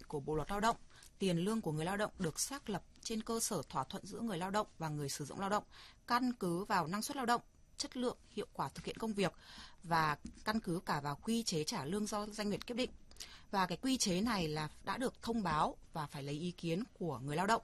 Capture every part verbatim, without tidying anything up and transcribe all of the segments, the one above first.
của Bộ luật Lao động, tiền lương của người lao động được xác lập trên cơ sở thỏa thuận giữa người lao động và người sử dụng lao động, căn cứ vào năng suất lao động, chất lượng, hiệu quả thực hiện công việc và căn cứ cả vào quy chế trả lương do doanh nghiệp quyết định. Và cái quy chế này là đã được thông báo và phải lấy ý kiến của người lao động.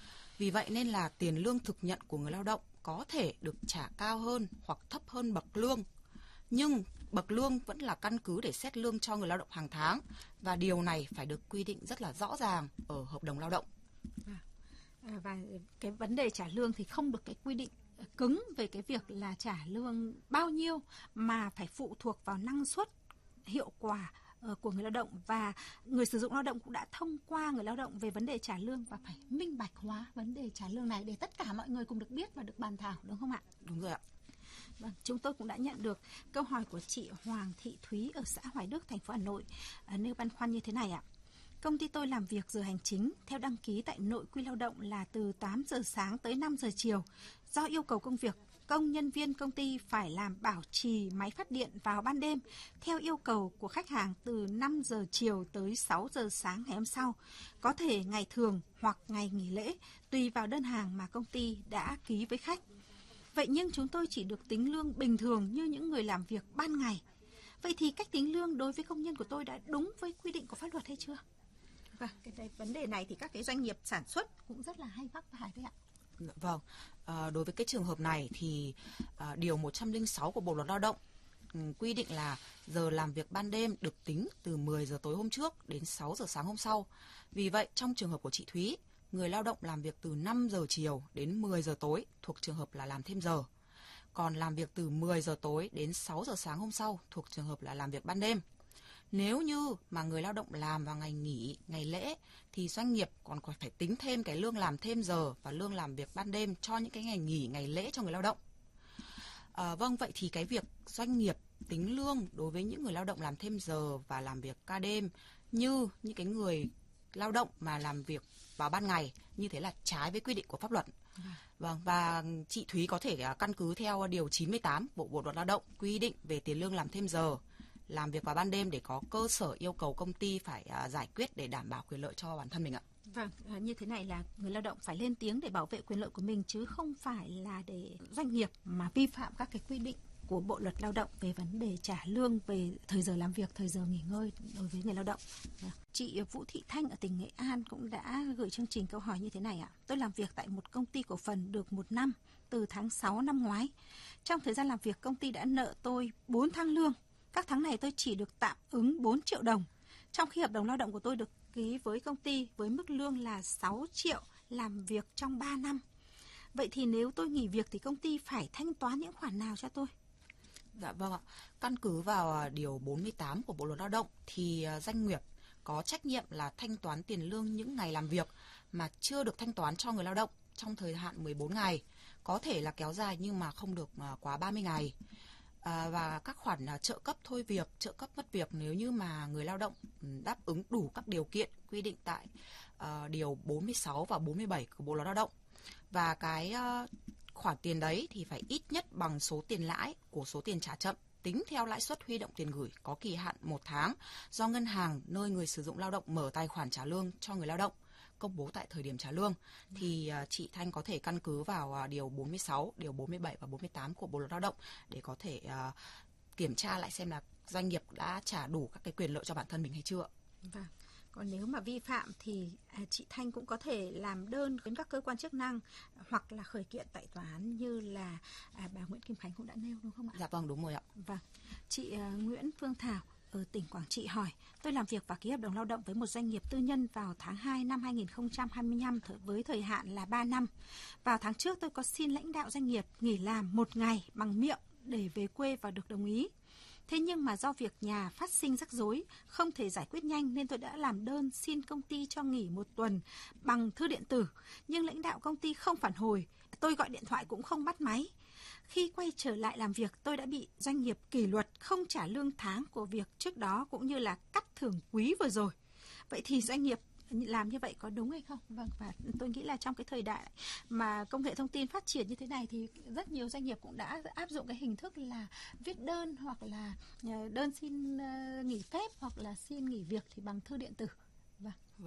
Vì vậy nên là tiền lương thực nhận của người lao động có thể được trả cao hơn hoặc thấp hơn bậc lương. Nhưng bậc lương vẫn là căn cứ để xét lương cho người lao động hàng tháng, và điều này phải được quy định rất là rõ ràng ở hợp đồng lao động. À, và cái vấn đề trả lương thì không được cái quy định cứng về cái việc là trả lương bao nhiêu, mà phải phụ thuộc vào năng suất, hiệu quả của người lao động, và người sử dụng lao động cũng đã thông qua người lao động về vấn đề trả lương, và phải minh bạch hóa vấn đề trả lương này để tất cả mọi người cùng được biết và được bàn thảo, đúng không ạ? Đúng rồi ạ. Vâng, chúng tôi cũng đã nhận được câu hỏi của chị Hoàng Thị Thúy ở xã Hoài Đức, thành phố Hà Nội, à, nêu băn khoăn như thế này ạ. Công ty tôi làm việc giờ hành chính theo đăng ký tại nội quy lao động là từ tám giờ sáng tới năm giờ chiều. Do yêu cầu công việc, công nhân viên công ty phải làm bảo trì máy phát điện vào ban đêm theo yêu cầu của khách hàng từ năm giờ chiều tới sáu giờ sáng ngày hôm sau, có thể ngày thường hoặc ngày nghỉ lễ, tùy vào đơn hàng mà công ty đã ký với khách. Vậy nhưng chúng tôi chỉ được tính lương bình thường như những người làm việc ban ngày. Vậy thì cách tính lương đối với công nhân của tôi đã đúng với quy định của pháp luật hay chưa? Vâng, cái đây, vấn đề này thì các cái doanh nghiệp sản xuất cũng rất là hay vấp phải đấy ạ. Vâng, à, đối với cái trường hợp này thì à, điều một trăm lẻ sáu của Bộ luật Lao động um, quy định là giờ làm việc ban đêm được tính từ mười giờ tối hôm trước đến sáu giờ sáng hôm sau. Vì vậy, trong trường hợp của chị Thúy, người lao động làm việc từ năm giờ chiều đến mười giờ tối thuộc trường hợp là làm thêm giờ. Còn làm việc từ mười giờ tối đến sáu giờ sáng hôm sau thuộc trường hợp là làm việc ban đêm. Nếu như mà người lao động làm vào ngày nghỉ, ngày lễ thì doanh nghiệp còn phải tính thêm cái lương làm thêm giờ và lương làm việc ban đêm cho những cái ngày nghỉ, ngày lễ cho người lao động. À, vâng, vậy thì cái việc doanh nghiệp tính lương đối với những người lao động làm thêm giờ và làm việc ca đêm như những cái người lao động mà làm việc vào ban ngày như thế là trái với quy định của pháp luật. Vâng, và chị Thúy có thể căn cứ theo điều chín mươi tám Bộ Bộ luật Lao động quy định về tiền lương làm thêm giờ, làm việc vào ban đêm để có cơ sở yêu cầu công ty phải uh, giải quyết để đảm bảo quyền lợi cho bản thân mình ạ. Vâng, như thế này là người lao động phải lên tiếng để bảo vệ quyền lợi của mình, chứ không phải là để doanh nghiệp mà vi phạm các cái quy định của Bộ luật Lao động về vấn đề trả lương, về thời giờ làm việc, thời giờ nghỉ ngơi đối với người lao động. Chị Vũ Thị Thanh ở tỉnh Nghệ An cũng đã gửi chương trình câu hỏi như thế này ạ. Tôi làm việc tại một công ty cổ phần được một năm, từ tháng sáu năm ngoái. Trong thời gian làm việc, công ty đã nợ tôi bốn tháng lương. Các tháng này tôi chỉ được tạm ứng bốn triệu đồng, trong khi hợp đồng lao động của tôi được ký với công ty với mức lương là sáu triệu, làm việc trong ba năm. Vậy thì nếu tôi nghỉ việc thì công ty phải thanh toán những khoản nào cho tôi? Dạ vâng ạ. Căn cứ vào điều bốn mươi tám của Bộ luật Lao động thì doanh nghiệp có trách nhiệm là thanh toán tiền lương những ngày làm việc mà chưa được thanh toán cho người lao động trong thời hạn mười bốn ngày, có thể là kéo dài nhưng mà không được quá ba mươi ngày. À, và các khoản trợ cấp thôi việc, trợ cấp mất việc nếu như mà người lao động đáp ứng đủ các điều kiện quy định tại uh, điều bốn mươi sáu và bốn mươi bảy của Bộ luật Lao động. Và cái uh, khoản tiền đấy thì phải ít nhất bằng số tiền lãi của số tiền trả chậm tính theo lãi suất huy động tiền gửi có kỳ hạn một tháng do ngân hàng nơi người sử dụng lao động mở tài khoản trả lương cho người lao động công bố tại thời điểm trả lương. Thì uh, chị Thanh có thể căn cứ vào uh, điều bốn mươi sáu, điều bốn mươi bảy và bốn mươi tám của Bộ luật Lao động để có thể uh, kiểm tra lại xem là doanh nghiệp đã trả đủ các cái quyền lợi cho bản thân mình hay chưa. Vâng. Còn nếu mà vi phạm thì à, chị Thanh cũng có thể làm đơn đến các cơ quan chức năng hoặc là khởi kiện tại tòa án như là à, bà Nguyễn Kim Khánh cũng đã nêu, đúng không ạ? Dạ vâng, đúng rồi ạ. Vâng. Chị à, Nguyễn Phương Thảo ở tỉnh Quảng Trị hỏi, tôi làm việc và ký hợp đồng lao động với một doanh nghiệp tư nhân vào tháng hai năm hai nghìn không trăm hai mươi lăm với thời hạn là ba năm. Vào tháng trước tôi có xin lãnh đạo doanh nghiệp nghỉ làm một ngày bằng miệng để về quê và được đồng ý. Thế nhưng mà do việc nhà phát sinh rắc rối, không thể giải quyết nhanh nên tôi đã làm đơn xin công ty cho nghỉ một tuần bằng thư điện tử. Nhưng lãnh đạo công ty không phản hồi, tôi gọi điện thoại cũng không bắt máy. Khi quay trở lại làm việc, tôi đã bị doanh nghiệp kỷ luật không trả lương tháng của việc trước đó cũng như là cắt thưởng quý vừa rồi. Vậy thì doanh nghiệp làm như vậy có đúng hay không? Vâng, và tôi nghĩ là trong cái thời đại mà công nghệ thông tin phát triển như thế này thì rất nhiều doanh nghiệp cũng đã áp dụng cái hình thức là viết đơn hoặc là đơn xin nghỉ phép hoặc là xin nghỉ việc thì bằng thư điện tử.